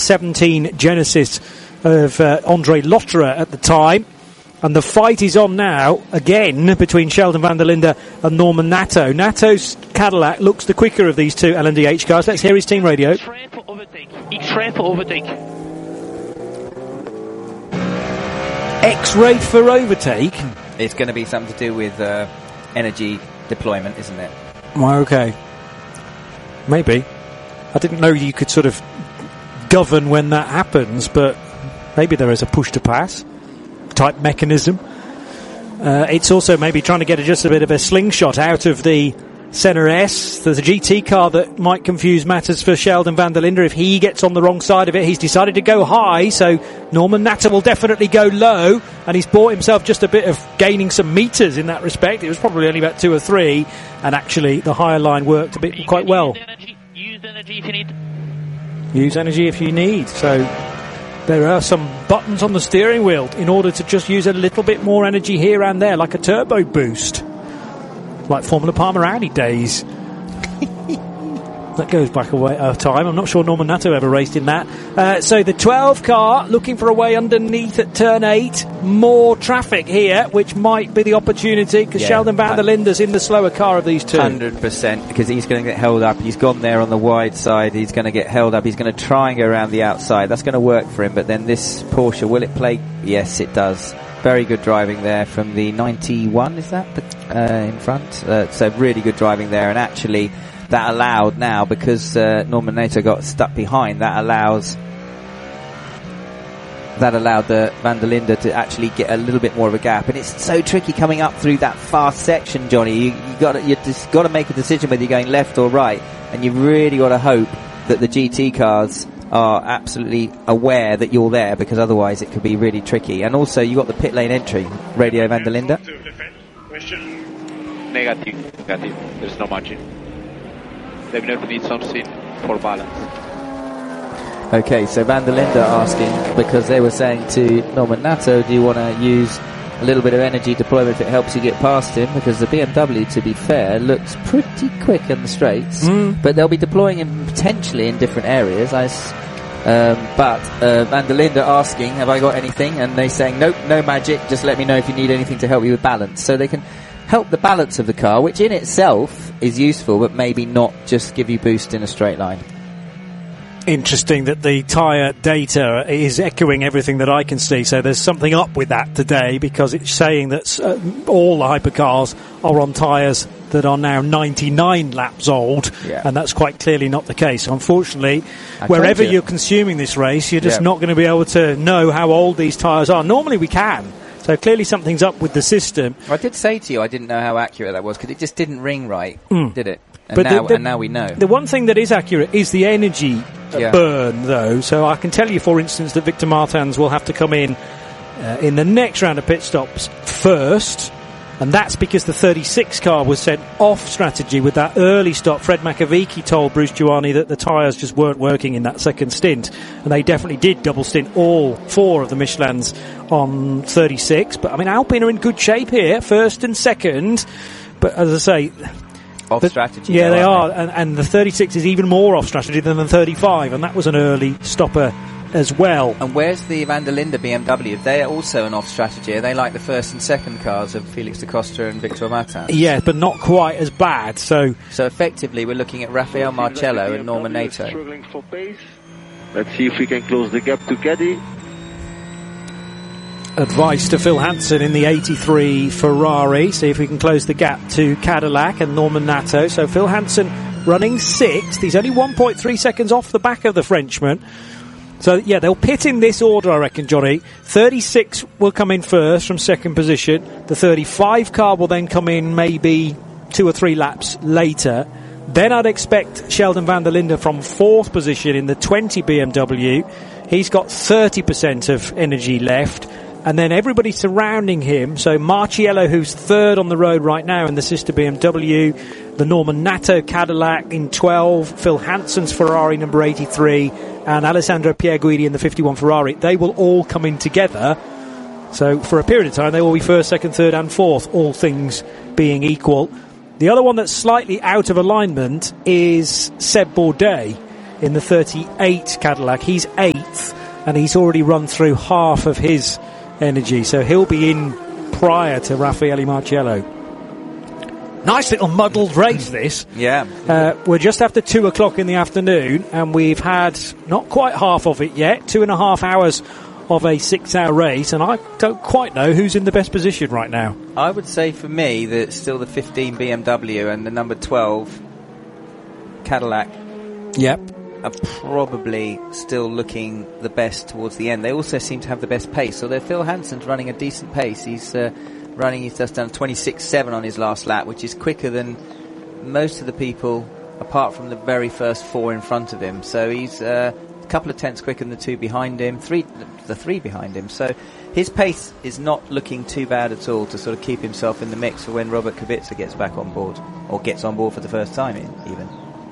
17 Genesis of Andre Lotterer at the time. And the fight is on now, again, between Sheldon van der Linde and Norman Nato. Nato's Cadillac looks the quicker of these two LMDH cars. Let's hear his team radio. X-ray for overtake. X-ray for overtake? It's going to be something to do with energy deployment, isn't it? Well, okay. Maybe. I didn't know you could sort of govern when that happens, but maybe there is a push-to-pass type mechanism. It's also maybe trying to get just a bit of a slingshot out of the Senna S. There's a GT car that might confuse matters for Sheldon van der Linde if he gets on the wrong side of it. He's decided to go high, so Norman Nato will definitely go low, and he's bought himself just a bit of gaining some metres in that respect. It was probably only about 2 or 3, and actually the higher line worked quite well. Use energy if you need. Use energy if you need. So there are some buttons on the steering wheel in order to just use a little bit more energy here and there, like a turbo boost. Like Formula Parma Audi days. That goes back a time. I'm not sure Norman Nato ever raced in that. So the 12 car looking for a way underneath at turn 8. More traffic here, which might be the opportunity because Sheldon van der Linde's in the slower car of these two. 100%, because he's going to get held up. He's gone there on the wide side. He's going to get held up. He's going to try and go around the outside. That's going to work for him. But then this Porsche, will it play? Yes, it does. Very good driving there from the 91, is that in front? So really good driving there, and actually that allowed now, because Norman Nato got stuck behind, that allowed the van der Linde to actually get a little bit more of a gap. And it's so tricky coming up through that fast section, Johnny. You just got to make a decision whether you're going left or right, and you've really got to hope that the GT cars are absolutely aware that you're there, because otherwise it could be really tricky. And also you got the pit lane entry, Radio van der Linde. Negative. There's no margin. They will need something for balance. Okay, so van der Linde asking, because they were saying to Norman Nato, do you want to use a little bit of energy deployment if it helps you get past him? Because the BMW, to be fair, looks pretty quick in the straights, but they'll be deploying him potentially in different areas. But van der Linde asking, have I got anything? And they saying, nope, no magic, just let me know if you need anything to help you with balance. So they can help the balance of the car, which in itself is useful, but maybe not just give you boost in a straight line. Interesting that the tyre data is echoing everything that I can see. So there's something up with that today, because it's saying that all the hypercars are on tyres that are now 99 laps old, and that's quite clearly not the case. Unfortunately, wherever you're consuming this race, you're just not going to be able to know how old these tyres are. Normally we can. So clearly something's up with the system. I did say to you I didn't know how accurate that was, because it just didn't ring right, did it? And now we know. The one thing that is accurate is the energy burn, though. So I can tell you, for instance, that Victor Martins will have to come in the next round of pit stops first, and that's because the 36 car was sent off strategy with that early stop. Fred McAveeky told Bruce Giuani that the tyres just weren't working in that second stint, and they definitely did double stint all 4 of the Michelins on 36. But I mean, Alpine are in good shape here, first and second, but as I say, off strategy. Yeah, they are, and the 36 is even more off strategy than the 35, and that was an early stopper as well. And where's the van der Linde BMW? They're also an off strategy. Are they like the first and second cars of Felix da Costa and Victor Martins? Yeah, but not quite as bad. So effectively we're looking at Rafael Marcello and Norman Nato. Struggling for pace. Let's see if we can close the gap to Caddy. Advice to Phil Hansen in the 83 Ferrari. See if we can close the gap to Cadillac and Norman Nato. So Phil Hansen running 6th. He's only 1.3 seconds off the back of the Frenchman. So, yeah, they'll pit in this order, I reckon, Johnny. 36 will come in first from second position. The 35 car will then come in maybe 2 or 3 laps later. Then I'd expect Sheldon van der Linde from 4th position in the 20 BMW. He's got 30% of energy left. And then everybody surrounding him, so Marciello, who's 3rd on the road right now in the sister BMW, the Norman Nato Cadillac in 12, Phil Hansen's Ferrari number 83, and Alessandro Pierguidi in the 51 Ferrari, they will all come in together. So for a period of time, they will be 1st, 2nd, 3rd and 4th, all things being equal. The other one that's slightly out of alignment is Seb Bourdais in the 38 Cadillac. He's 8th, and he's already run through half of his energy, so he'll be in prior to Raffaele Marciello. Nice little muddled race, this. Yeah. We're just after 2 o'clock in the afternoon, and we've had not quite half of it yet, 2.5 hours of a 6-hour race, and I don't quite know who's in the best position right now. I would say for me that it's still the 15 BMW and the number 12 Cadillac. Yep. Are probably still looking the best towards the end. They also seem to have the best pace. So Phil Hansen's running a decent pace. He's just done 26.7 on his last lap, which is quicker than most of the people, apart from the very first 4 in front of him. So he's a couple of tenths quicker than the 2 behind him, the 3 behind him. So his pace is not looking too bad at all to sort of keep himself in the mix for when Robert Kubica gets back on board, or gets on board for the first time even.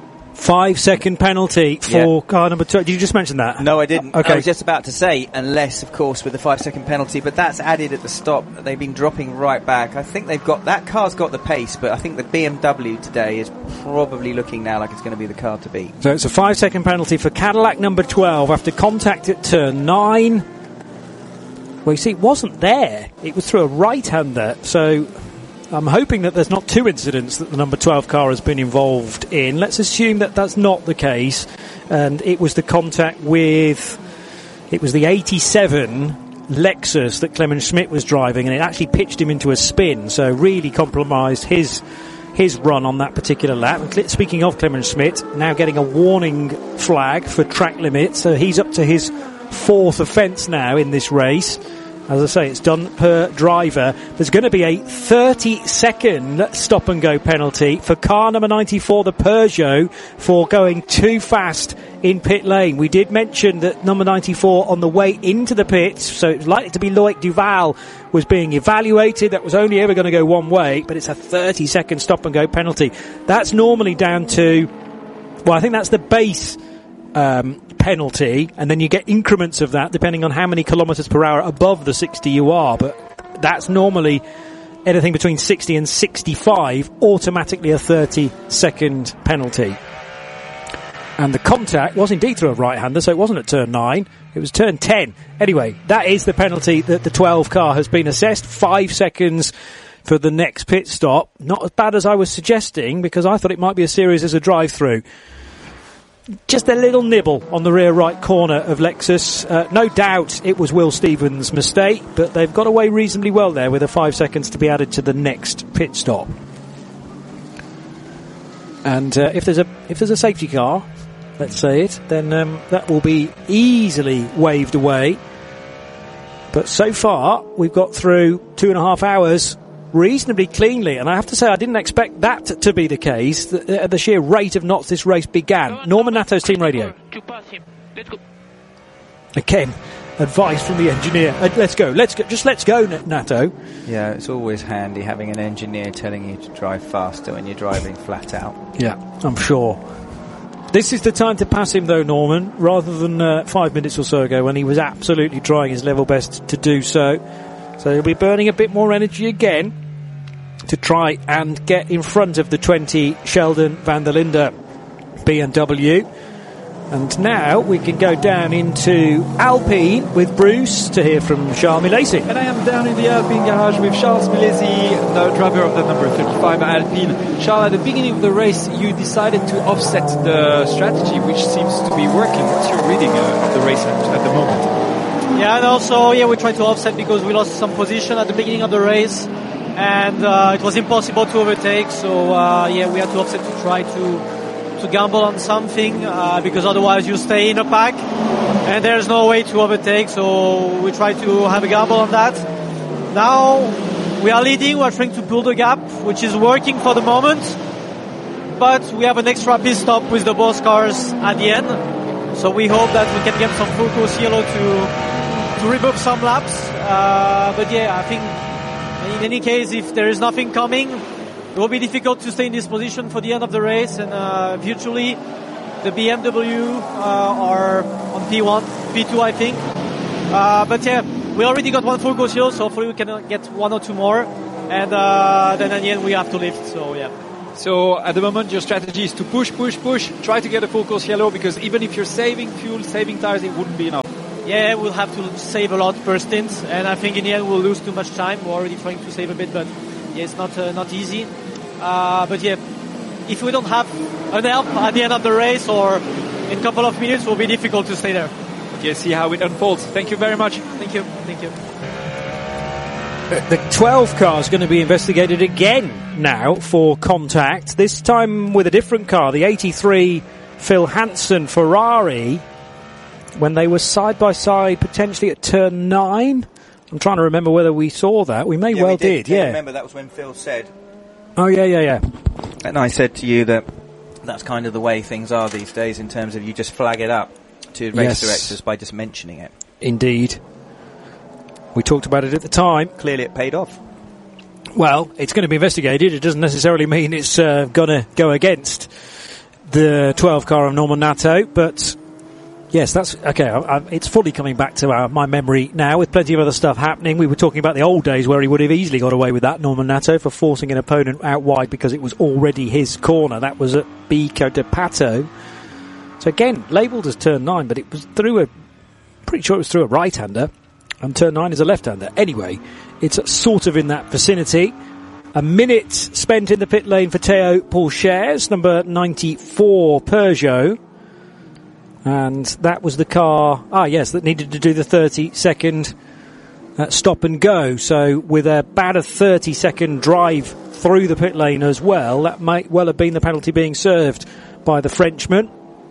5-second penalty for car number 2. Did you just mention that? No, I didn't. Okay. I was just about to say, unless, of course, with the 5-second penalty, but that's added at the stop. They've been dropping right back. I think that car's got the pace, but I think the BMW today is probably looking now like it's going to be the car to beat. So it's a 5-second penalty for Cadillac number 12 after contact at turn 9. Well, you see, it wasn't there. It was through a right-hander, so I'm hoping that there's not 2 incidents that the number 12 car has been involved in. Let's assume that that's not the case, and it was the contact with, it was the 87 Lexus that Clemens Schmidt was driving, and it actually pitched him into a spin, so really compromised his run on that particular lap. Speaking of Clemens Schmidt, now getting a warning flag for track limits, so he's up to his 4th offence now in this race. As I say, it's done per driver. There's going to be a 30-second stop-and-go penalty for car number 94, the Peugeot, for going too fast in pit lane. We did mention that number 94 on the way into the pits, so it was likely to be Loic Duval, was being evaluated. That was only ever going to go one way, but it's a 30-second stop-and-go penalty. That's normally down to, well, I think that's the base penalty, and then you get increments of that depending on how many kilometres per hour above the 60 you are, but that's normally anything between 60 and 65, automatically a 30-second penalty. And the contact was indeed through a right-hander, so it wasn't at turn 9, it was turn 10. Anyway, that is the penalty that the 12 car has been assessed. 5 seconds for the next pit stop. Not as bad as I was suggesting, because I thought it might be as serious as a drive-through. Just a little nibble on the rear right corner of Lexus. No doubt it was Will Stevens' mistake, but they've got away reasonably well there with 5 seconds to be added to the next pit stop. And if there's a safety car, let's say it, then that will be easily waved away. But so far, we've got through 2.5 hours reasonably cleanly, and I have to say I didn't expect that to be the case, the sheer rate of knots this race began. Norman Natto's Team Radio. Let's go. Again, advice from the engineer. Let's go, just let's go, Natto. Yeah, it's always handy having an engineer telling you to drive faster when you're driving flat out. Yeah, I'm sure. This is the time to pass him though, Norman, rather than 5 minutes or so ago when he was absolutely trying his level best to do so. So he'll be burning a bit more energy again to try and get in front of the 20 Sheldon van der Linde BMW. And now we can go down into Alpine with Bruce to hear from Charles Milesi. And I am down in the Alpine garage with Charles Milesi, the driver of the number 35 Alpine. Charles, at the beginning of the race, you decided to offset the strategy, which seems to be working. What's your reading of the race at the moment? Yeah, and also, we tried to offset because we lost some position at the beginning of the race, and it was impossible to overtake. So, we had to offset to try to gamble on something, because otherwise you stay in a pack, and there's no way to overtake. So we tried to have a gamble on that. Now we are leading. We are trying to build a gap, which is working for the moment. But we have an extra pit stop with the both cars at the end. So we hope that we can get some full course yellow to remove some laps, but I think in any case, if there is nothing coming, it will be difficult to stay in this position for the end of the race, and virtually the BMW are on P1, P2 I think, but we already got one full course yellow, so hopefully we can get one or two more, and then at the end we have to lift, so yeah. So at the moment, your strategy is to push, try to get a full course yellow, because even if you're saving fuel, saving tires, it wouldn't be enough. Yeah, we'll have to save a lot per stint, and I think in the end we'll lose too much time. We're already trying to save a bit, but yeah, it's not easy. But yeah, if we don't have an help at the end of the race or in a couple of minutes, it will be difficult to stay there. Okay, see how it unfolds. Thank you very much. Thank you. The 12 car is going to be investigated again now for contact, this time with a different car, the 83 Phil Hansen Ferrari, when they were side by side potentially at turn 9. I'm trying to remember whether we saw that. We may well did. Yeah, remember that was when Phil said. Oh yeah. And I said to you that that's kind of the way things are these days, in terms of you just flag it up to race directors by just mentioning it. Indeed. We talked about it at the time. Clearly it paid off. Well, it's going to be investigated. It doesn't necessarily mean it's going to go against the 12 car of Norman Nato, but yes, that's okay. It's fully coming back to my memory now, with plenty of other stuff happening. We were talking about the old days where he would have easily got away with that, Norman Nato, for forcing an opponent out wide because it was already his corner. That was at Bico de Pato. So again, labelled as turn 9, but it was pretty sure it was through a right-hander, and turn 9 is a left-hander. Anyway, it's sort of in that vicinity. A minute spent in the pit lane for Théo Pourchaire, number 94 Peugeot. And that was the car, that needed to do the 30-second stop and go. So with about a 30-second drive through the pit lane as well, that might well have been the penalty being served by the Frenchman.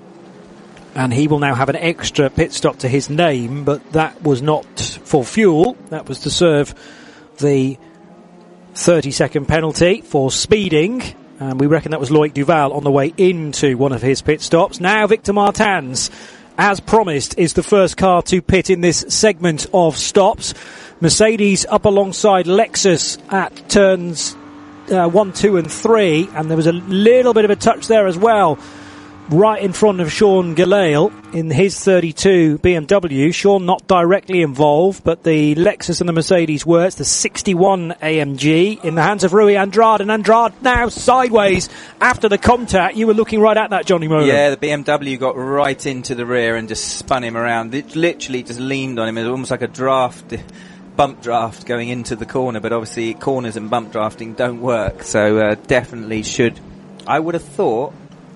And he will now have an extra pit stop to his name, but that was not for fuel. That was to serve the 30-second penalty for speeding. And we reckon that was Loic Duval on the way into one of his pit stops. Now Victor Martins, as promised, is the first car to pit in this segment of stops. Mercedes up alongside Lexus at turns 1, 2 and 3. And there was a little bit of a touch there as well, right in front of Sean Gelael in his 32 BMW. Sean not directly involved, but the Lexus and the Mercedes were. It's the 61 AMG in the hands of Rui Andrade, and Andrade now sideways after the contact. You were looking right at that, Johnny Moore. Yeah, the BMW got right into the rear and just spun him around. It literally just leaned on him. It was almost like a bump draft going into the corner, but obviously corners and bump drafting don't work, so definitely should. I would have thought,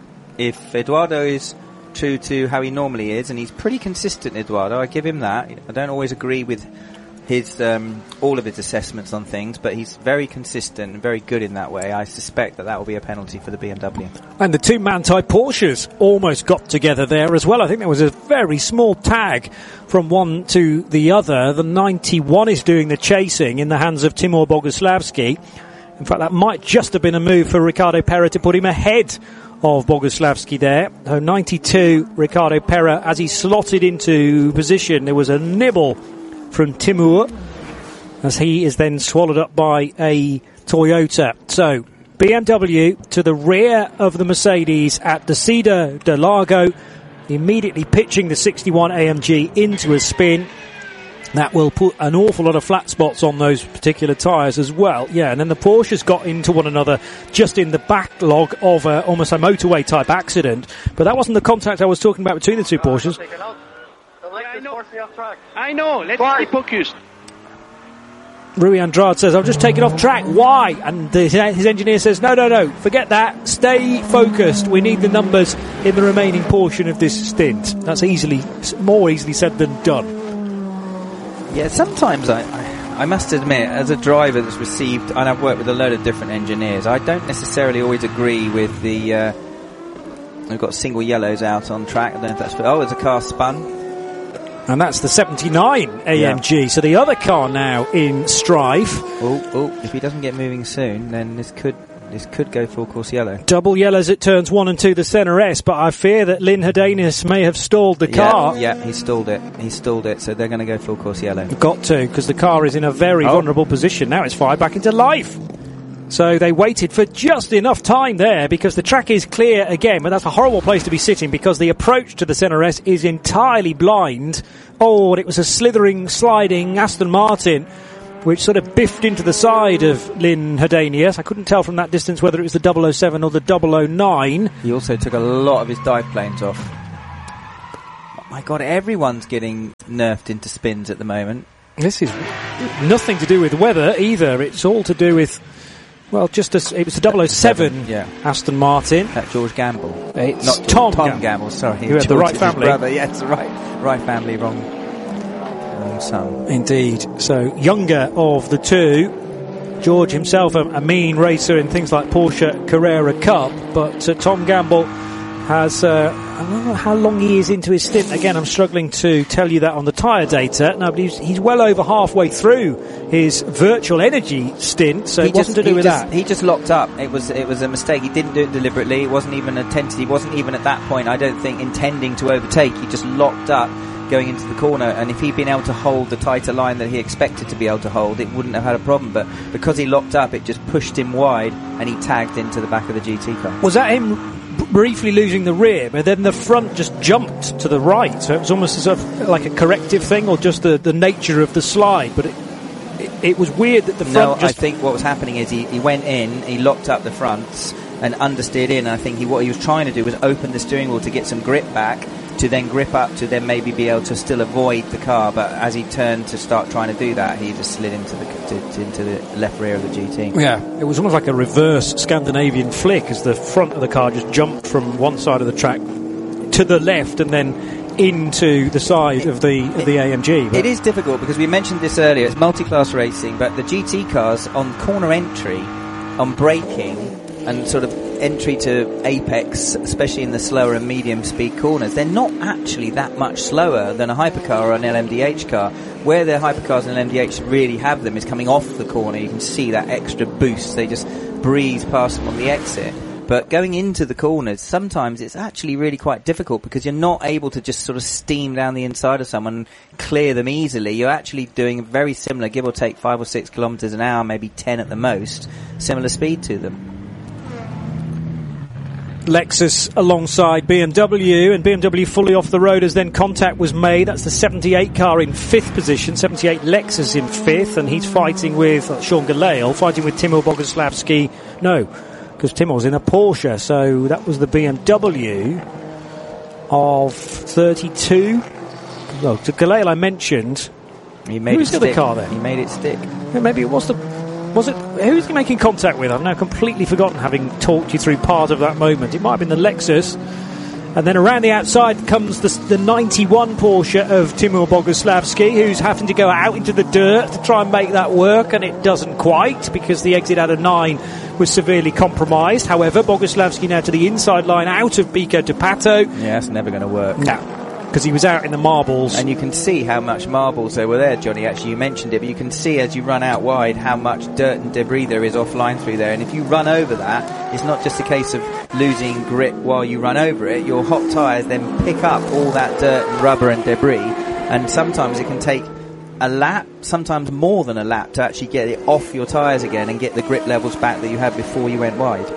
if Eduardo is true to how he normally is, and he's pretty consistent, Eduardo, I give him that. I don't always agree with his all of his assessments on things, but he's very consistent and very good in that way. I suspect that will be a penalty for the BMW. And the two Manthey Porsches almost got together there as well. I think there was a very small tag from one to the other. The 91 is doing the chasing in the hands of Timur Boguslavski. In fact, that might just have been a move for Ricardo Pera to put him ahead of Boguslavski there. So 92, Ricardo Pera, as he slotted into position, there was a nibble from Timur as he is then swallowed up by a Toyota. So BMW to the rear of the Mercedes at Desida de Largo, immediately pitching the 61 AMG into a spin. That will put an awful lot of flat spots on those particular tyres as well. Yeah, and then the Porsches got into one another just in the backlog of almost a motorway type accident. But that wasn't the contact I was talking about between the two Porsches. I know. Let's stay focused. Rui Andrade says, I'll just take it off track. Why? And his engineer says, no, forget that. Stay focused. We need the numbers in the remaining portion of this stint. That's more easily said than done. Yeah, sometimes I must admit, as a driver that's received, and I've worked with a load of different engineers, I don't necessarily always agree with the... We've got single yellows out on track. I don't know if that's... there's a car spun. And that's the 79 AMG. Yeah. So the other car now in strife. If he doesn't get moving soon, then this could go full course yellow. Double yellows at turns 1 and 2, the Senna S, but I fear that Lynn Hedanis may have stalled the car. Yeah, he stalled it, so they're going to go full course yellow. Got to, because the car is in a very vulnerable position. Now it's fired back into life. So they waited for just enough time there, because the track is clear again, but that's a horrible place to be sitting, because the approach to the Senna S is entirely blind. Oh, and it was a slithering, sliding Aston Martin which sort of biffed into the side of Lynn Hedanius. I couldn't tell from that distance whether it was the 007 or the 009. He also took a lot of his dive planes off. Oh my God, everyone's getting nerfed into spins at the moment. This is nothing to do with weather either. It's all to do with, well, it was the 007 Aston Martin. That George Gamble. It's not Tom Gamble, sorry. Who had the right family. Brother. Yeah, it's the right family, wrong son. Indeed. So, younger of the two. George himself, a mean racer in things like Porsche Carrera Cup, but Tom Gamble has, I don't know how long he is into his stint. Again, I'm struggling to tell you that on the tyre data. No, but he's well over halfway through his virtual energy stint, so it wasn't to do with that. He just locked up. It was a mistake. He didn't do it deliberately. It wasn't even attempted. He wasn't even at that point, I don't think, intending to overtake. He just locked up going into the corner, and if he'd been able to hold the tighter line that he expected to be able to hold, it wouldn't have had a problem. But because he locked up, it just pushed him wide, and he tagged into the back of the GT car. Was that him briefly losing the rear, but then the front just jumped to the right? So it was almost as if like a corrective thing, or just the nature of the slide. But it was weird that the front I think what was happening is he went in, he locked up the fronts and understeered in, and I think what he was trying to do was open the steering wheel to get some grip back, to then grip up, to then maybe be able to still avoid the car. But as he turned to start trying to do that, he just slid into the left rear of the GT. Yeah, it was almost like a reverse Scandinavian flick, as the front of the car just jumped from one side of the track to the left and then into the side of the AMG. It is difficult because we mentioned this earlier. It's multi-class racing, but the GT cars on corner entry, on braking, and sort of entry to apex, especially in the slower and medium speed corners, they're not actually that much slower than a hypercar or an LMDH car. Where the hypercars and LMDH really have them is coming off the corner. You can see that extra boost. They just breeze past them on the exit. But going into the corners, sometimes it's actually really quite difficult because you're not able to just sort of steam down the inside of someone and clear them easily. You're actually doing a very similar, give or take 5 or 6 kilometres an hour, maybe 10 at the most, similar speed to them. Lexus alongside BMW, and BMW fully off the road as then contact was made. That's the 78 car in 5th position, 78 Lexus in 5th, and he's fighting with Sean Gelael, fighting with Timo Boguslavski. No, because Timo's in a Porsche, so that was the BMW of 32. Well, to Gelael I mentioned. He made Who's it the stick. car then? He made it stick. Yeah, maybe it was who's he making contact with? I've now completely forgotten, having talked you through part of that moment. It might have been the Lexus. And then around the outside comes the 91 Porsche of Timo Boguslavski, who's having to go out into the dirt to try and make that work, and it doesn't quite, because the exit out of 9 was severely compromised. However, Boguslavski now to the inside line, out of Pico de Pato. Yeah, that's never going to work. No. Because he was out in the marbles. And you can see how much marbles there were there, Johnny. Actually, you mentioned it, but you can see as you run out wide how much dirt and debris there is offline through there. And if you run over that, it's not just a case of losing grip while you run over it. Your hot tyres then pick up all that dirt and rubber and debris. And sometimes it can take a lap, sometimes more than a lap, to actually get it off your tyres again and get the grip levels back that you had before you went wide.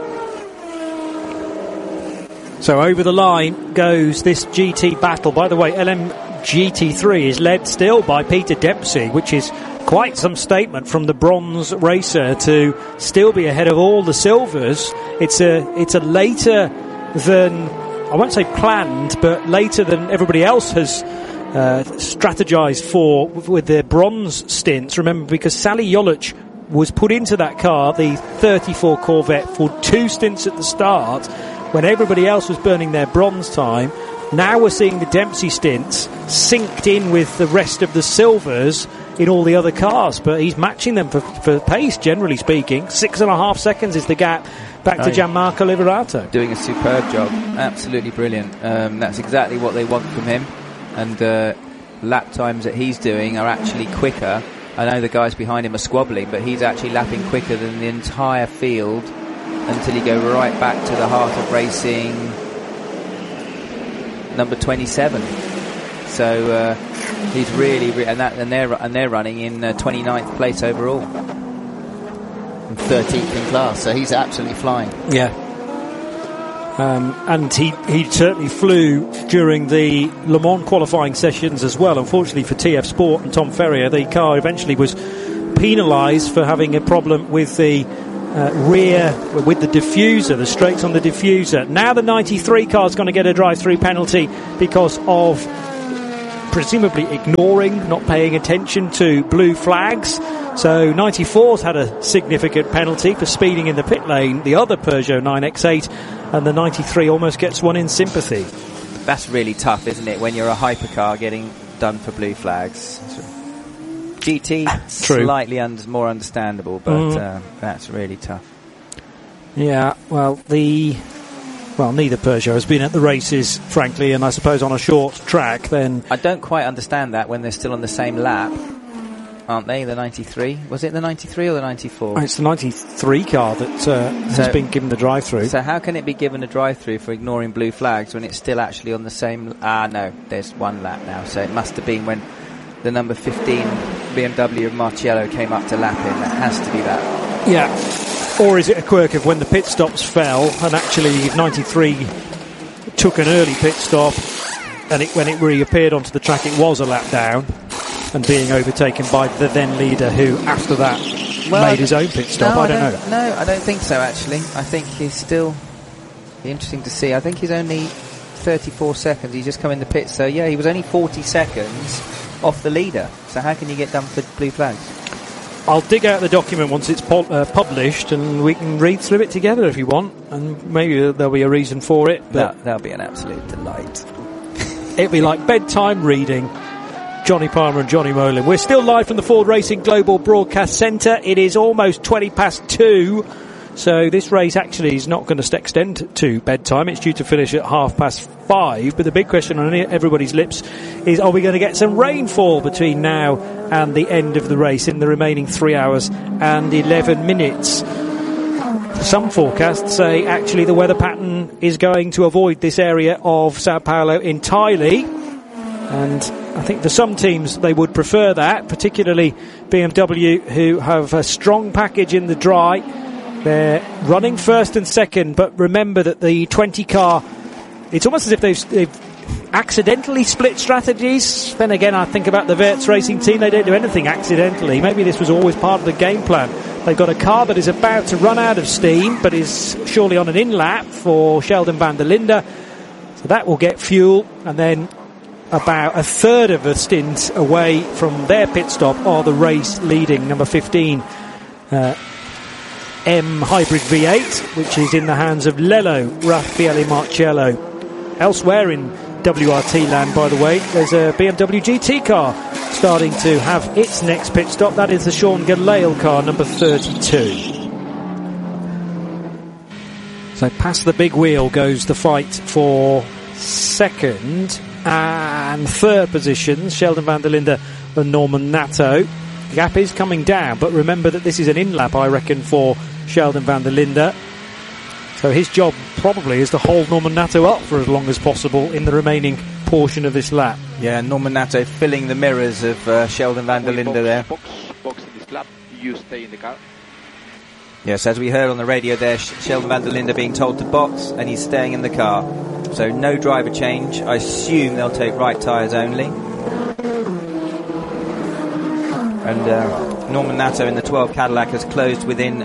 So over the line goes this GT battle. By the way, LMGT3 is led still by Peter Dempsey, which is quite some statement from the bronze racer to still be ahead of all the silvers. It's a later than, I won't say planned, but later than everybody else has strategized for with their bronze stints. Remember, because Sally Jolic was put into that car, the 34 Corvette, for 2 stints at the start, when everybody else was burning their bronze time. Now we're seeing the Dempsey stints synced in with the rest of the silvers in all the other cars, but he's matching them for pace, generally speaking. 6.5 seconds is the gap back to Gianmarco Liberato. Doing a superb job. Absolutely brilliant. That's exactly what they want from him. And lap times that he's doing are actually quicker. I know the guys behind him are squabbling, but he's actually lapping quicker than the entire field, until you go right back to the heart of racing, number 27. So he's really and they're running in 29th place overall, and 13th in class. So he's absolutely flying. Yeah. And he certainly flew during the Le Mans qualifying sessions as well. Unfortunately for TF Sport and Tom Ferrier, the car eventually was penalised for having a problem with the rear, with the diffuser, the strakes on the diffuser. Now the 93 car is going to get a drive-through penalty because of presumably ignoring, not paying attention to blue flags. So 94's had a significant penalty for speeding in the pit lane, the other Peugeot 9X8, and the 93 almost gets one in sympathy. That's really tough, isn't it, when you're a hypercar getting done for blue flags? GT, slightly more understandable, but that's really tough. Yeah, well, neither Peugeot has been at the races, frankly, and I suppose on a short track, then... I don't quite understand that when they're still on the same lap, aren't they, the 93? Was it the 93 or the 94? It's the 93 car that has been given the drive-through. So how can it be given a drive-through for ignoring blue flags when it's still actually on the same... no, there's one lap now, so it must have been when the number 15 BMW of Marciello came up to lap in. That has to be that. Yeah. Or is it a quirk of when the pit stops fell and actually 93 took an early pit stop and when it reappeared onto the track it was a lap down and being overtaken by the then leader who after that made his own pit stop? No, I don't know. No, I don't think so actually. I think he's still interesting to see. I think he's only 34 seconds. He's just come in the pit, so yeah, he was only 40 seconds off the leader. So how can you get done for blue flags? I'll dig out the document once it's published and we can read through it together if you want, and maybe there'll be a reason for it. But that'll be an absolute delight. It'll be like bedtime reading. Johnny Palmer and Johnny Molin. We're still live from the Ford Racing Global Broadcast Centre. It is almost 2:20, so this race actually is not going to extend to bedtime. It's due to finish at 5:30, but the big question on everybody's lips is, are we going to get some rainfall between now and the end of the race in the remaining 3 hours and 11 minutes? Some forecasts say actually the weather pattern is going to avoid this area of Sao Paulo entirely, and I think for some teams they would prefer that, particularly BMW, who have a strong package in the dry. They're running first and second, but remember that the 20 car, it's almost as if they've accidentally split strategies. Then again, I think about the Werts Racing team, they don't do anything accidentally. Maybe this was always part of the game plan. They've got a car that is about to run out of steam, but is surely on an in-lap for Sheldon van der Linde. So that will get fuel, and then about a third of a stint away from their pit stop are the race leading number 15 M Hybrid V8, which is in the hands of Lello Raffaele Marciello. Elsewhere in WRT land, by the way, there's a BMW GT car starting to have its next pit stop. That is the Sean Gelael car, number 32. So past the big wheel goes the fight for second and third positions, Sheldon van der Linde and Norman Nato. The gap is coming down, but remember that this is an in-lap, I reckon, for Sheldon van der Linde. So his job probably is to hold Norman Nato up for as long as possible in the remaining portion of this lap. Yeah, Norman Nato filling the mirrors of Sheldon van der Linde there. Box in this lap, you stay in the car. Yes, as we heard on the radio there, Sheldon van der Linde being told to box, and he's staying in the car. So no driver change. I assume they'll take right tyres only. And Norman Nato in the 12 Cadillac has closed within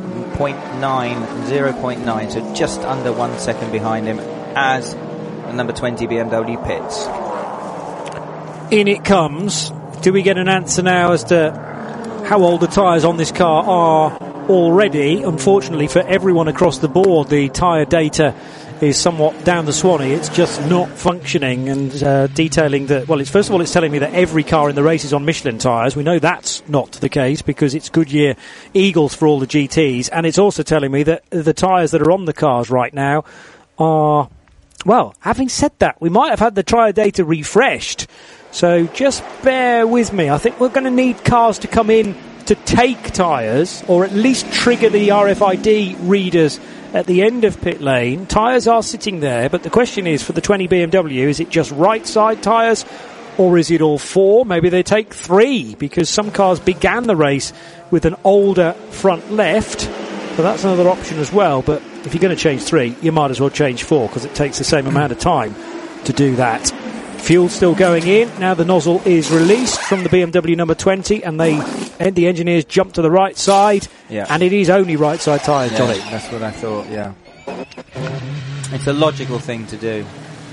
0.9, so just under 1 second behind him as the number 20 BMW pits. In it comes. Do we get an answer now as to how old the tyres on this car are already? Unfortunately for everyone across the board, the tyre data is somewhat down the Swanee. It's just not functioning, and detailing that, well, first of all, it's telling me that every car in the race is on Michelin tyres. We know that's not the case because it's Goodyear Eagles for all the GTs, and it's also telling me that the tyres that are on the cars right now are, well, having said that, we might have had the tyre data refreshed, so just bear with me. I think we're going to need cars to come in to take tyres, or at least trigger the RFID readers at the end of pit lane. Tyres are sitting there, but the question is, for the 20 BMW, is it just right side tyres, or is it all four? Maybe they take three, because some cars began the race with an older front left, so that's another option as well. But if you're going to change three, you might as well change four, because it takes the same amount of time to do that. Fuel still going in. Now the nozzle is released from the BMW number 20, and they and the engineers jump to the right side, and it is only right side tyres, Johnny. That's what I thought, yeah. It's a logical thing to do.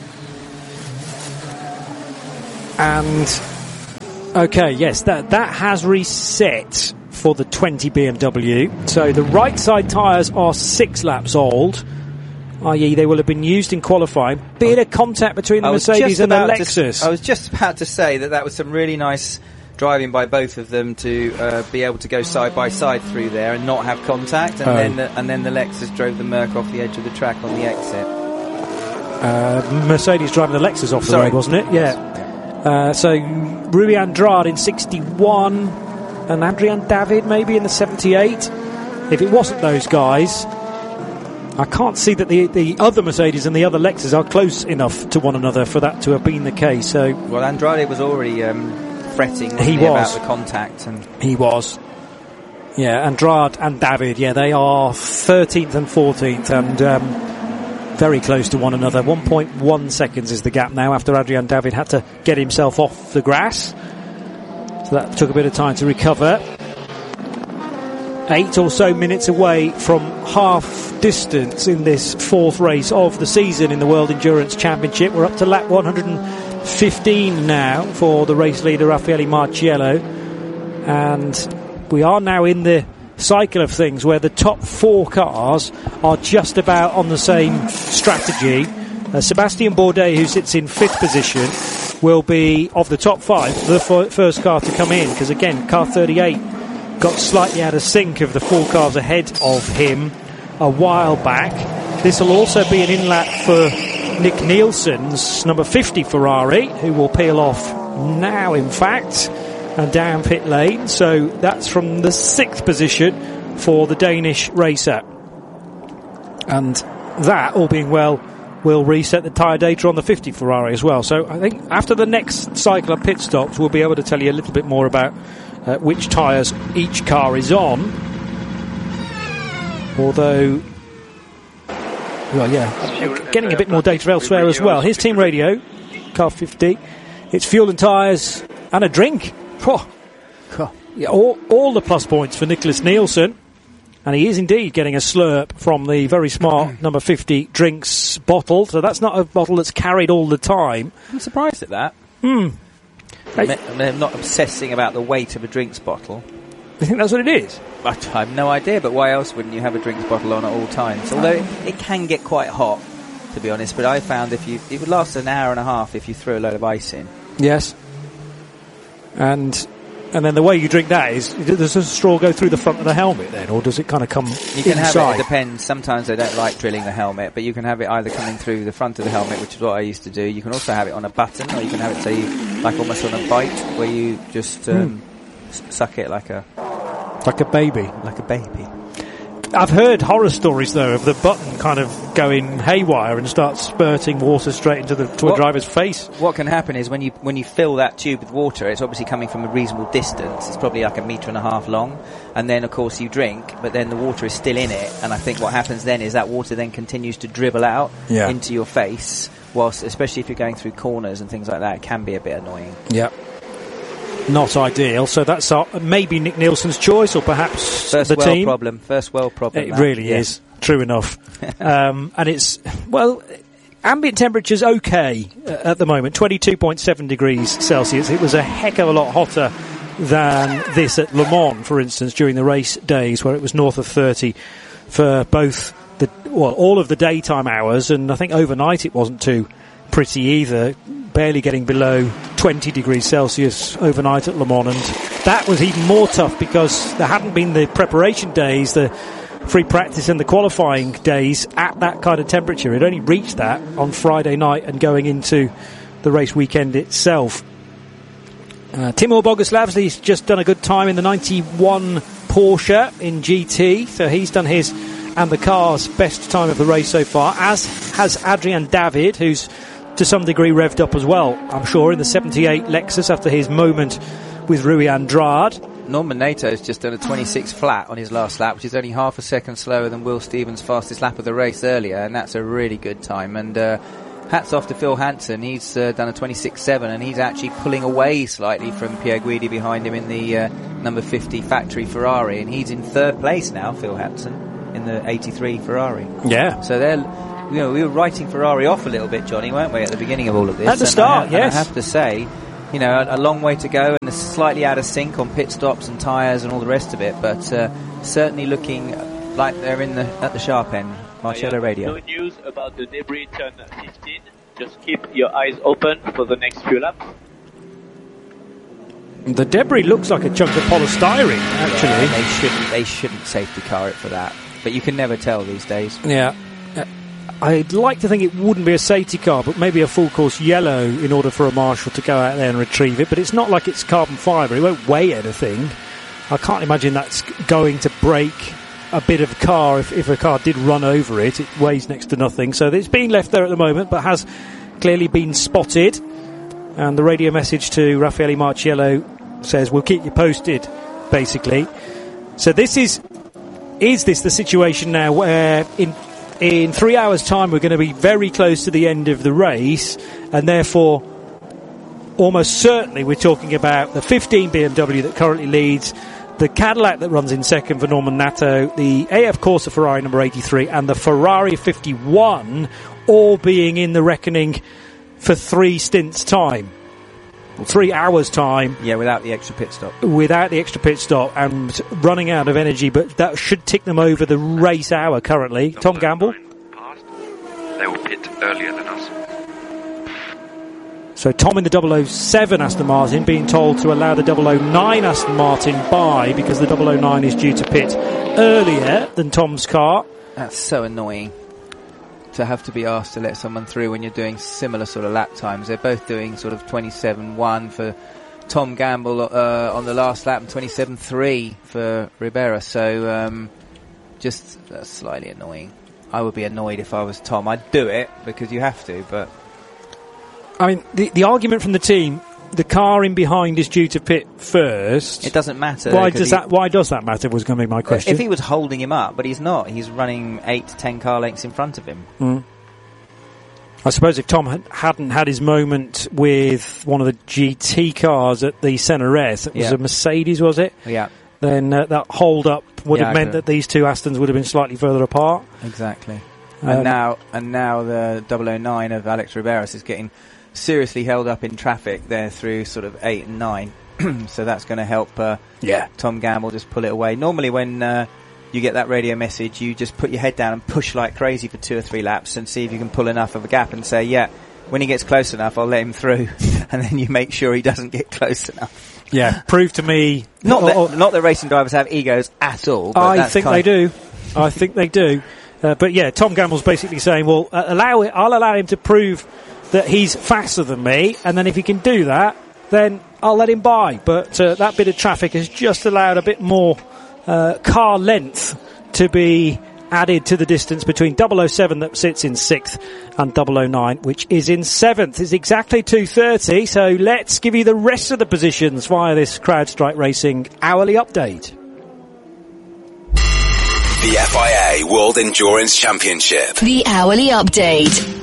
And, okay, yes, that has reset for the 20 BMW. So the right side tyres are 6 laps old, i.e. they will have been used in qualifying. Bit of contact between the Mercedes and the Lexus. I was just about to say that was some really nice driving by both of them to be able to go side by side through there and not have contact, and then the Lexus drove the Merc off the edge of the track on the exit. Mercedes driving the Lexus off the road, wasn't it? Yeah. So Rui Andrade in 61 and Adrian David maybe in the 78. If it wasn't those guys, I can't see that the other Mercedes and the other Lexus are close enough to one another for that to have been the case. So, well, Andrade was already fretting about the contact. And he was. Yeah, Andrade and David, they are 13th and 14th and very close to one another. 1.1 seconds is the gap now after Adrian David had to get himself off the grass. So that took a bit of time to recover. 8 or so minutes away from half distance in this 4th race of the season in the World Endurance Championship. We're up to lap 115 now for the race leader Raffaele Marciello, and we are now in the cycle of things where the top 4 cars are just about on the same strategy. Sebastian Bourdais, who sits in 5th position, will be, of the top 5, the first car to come in, because again, car 38 got slightly out of sync of the 4 cars ahead of him a while back. This will also be an in-lap for Nick Nielsen's number 50 Ferrari, who will peel off now, in fact, and down pit lane. So that's from the 6th position for the Danish racer. And that, all being well, will reset the tyre data on the 50 Ferrari as well. So I think after the next cycle of pit stops, we'll be able to tell you a little bit more about which tyres each car is on. Although, getting a bit more data elsewhere as well. Here's team radio, car 50. It's fuel and tyres and a drink. All the plus points for Nicholas Nielsen. And he is indeed getting a slurp from the very smart number 50 drinks bottle. So that's not a bottle that's carried all the time. I'm surprised at that. I'm not obsessing about the weight of a drinks bottle. You think that's what it is? I have no idea, but why else wouldn't you have a drinks bottle on at all times? Although it can get quite hot, to be honest, but I found it would last an hour and a half if you threw a load of ice in. Yes. And then the way you drink that is, does the straw go through the front of the helmet then, or does it kind of come You can inside? have it depends. Sometimes they don't like drilling the helmet, but you can have it either coming through the front of the helmet, which is what I used to do. You can also have it on a button, or you can have it, say, like almost on a bite, where you just suck it like a baby. Like a baby. I've heard horror stories, though, of the button kind of going haywire and start spurting water straight into a driver's face. What can happen is when you fill that tube with water, it's obviously coming from a reasonable distance. It's probably like 1.5 meters long. And then, of course, you drink, but then the water is still in it. And I think what happens then is that water then continues to dribble out into your face, whilst, especially if you're going through corners and things like that, it can be a bit annoying. Yep. Not ideal. So that's maybe Nick Nielsen's choice, or perhaps First the world team. First world problem. It really is. True enough. And it's, ambient temperature's okay at the moment, 22.7 degrees Celsius. It was a heck of a lot hotter than this at Le Mans, for instance, during the race days, where it was north of 30 for both all of the daytime hours, and I think overnight it wasn't too pretty either, barely getting below 20 degrees Celsius overnight at Le Mans. And that was even more tough because there hadn't been the preparation days, the free practice and the qualifying days at that kind of temperature. It only reached that on Friday night and going into the race weekend itself. Timur Boguslavsky's just done a good time in the 91 Porsche in GT, so he's done his and the car's best time of the race so far, as has Adrian David, who's to some degree revved up as well, I'm sure, in the 78 Lexus after his moment with Rui Andrade. Norman Nato's just done a 26 flat on his last lap, which is only half a second slower than Will Stevens' fastest lap of the race earlier, and that's a really good time. And hats off to Phil Hansen. He's done a 26.7, and he's actually pulling away slightly from Pierre Guidi behind him in number 50 factory Ferrari, and he's in third place now, Phil Hanson, in the 83 Ferrari. Yeah. So they're, we were writing Ferrari off a little bit, Johnny, weren't we, at the beginning of all of this? At the start, yes. And I have to say, a long way to go and slightly out of sync on pit stops and tyres and all the rest of it, but certainly looking like they're at the sharp end. Marcello Radio. No news about the debris turn 15. Just keep your eyes open for the next few laps. The debris looks like a chunk of polystyrene, actually. Yeah, they shouldn't safety car it for that, but you can never tell these days. Yeah. I'd like to think it wouldn't be a safety car, but maybe a full course yellow in order for a marshal to go out there and retrieve it. But it's not like it's carbon fibre. It won't weigh anything. I can't imagine that's going to break a bit of car if a car did run over it. It weighs next to nothing. So it's being left there at the moment, but has clearly been spotted. And the radio message to Raffaele Marciello says, we'll keep you posted, basically. So this is this the situation now where in 3 hours' time we're going to be very close to the end of the race, and therefore almost certainly we're talking about the 15 BMW that currently leads, the Cadillac that runs in second for Norman Nato, the AF Corsa Ferrari number 83, and the Ferrari 51 all being in the reckoning for 3 stints' time. 3 hours' time. Yeah, without the extra pit stop. Without the extra pit stop and running out of energy, but that should tick them over the race hour currently. Tom Gamble? They will pit earlier than us. So Tom in the 007 Aston Martin being told to allow the 009 Aston Martin by, because the 009 is due to pit earlier than Tom's car. That's so annoying to have to be asked to let someone through when you're doing similar sort of lap times. They're both doing sort of 27.1 for Tom Gamble on the last lap and 27.3 for Ribera. So just that's slightly annoying. I would be annoyed if I was Tom. I'd do it because you have to, but I mean, the argument from the team, the car in behind is due to pit first. It doesn't matter. Why does that matter was going to be my question. If he was holding him up, but he's not. He's running 8 to 10 car lengths in front of him. Mm. I suppose if Tom hadn't had his moment with one of the GT cars at the CNRS, it was a Mercedes, was it? Yeah. Then that hold-up would have meant that these two Astons would have been slightly further apart. Exactly. And now the 009 of Alex Riberas is getting seriously held up in traffic there through sort of 8 and 9. So that's going to help Tom Gamble just pull it away. Normally when you get that radio message, you just put your head down and push like crazy for 2 or 3 laps and see if you can pull enough of a gap and say, when he gets close enough, I'll let him through. And then you make sure he doesn't get close enough. Yeah, prove to me. Not that racing drivers have egos at all. But I think they do. I think they do. But yeah, Tom Gamble's basically saying, well, I'll allow him to prove that he's faster than me, and then if he can do that, then I'll let him by. But that bit of traffic has just allowed a bit more car length to be added to the distance between 007 that sits in 6th and 009 which is in 7th. It's exactly 2:30, so let's give you the rest of the positions via this CrowdStrike Racing hourly update. The FIA World Endurance Championship. The hourly update.